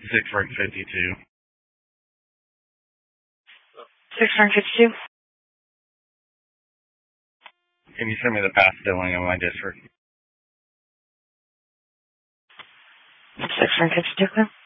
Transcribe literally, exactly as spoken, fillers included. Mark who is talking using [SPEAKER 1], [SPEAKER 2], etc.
[SPEAKER 1] six ring fifty-two.
[SPEAKER 2] six ring fifty-two?
[SPEAKER 1] Can you send me the past billing of my district?
[SPEAKER 2] six ring fifty-two,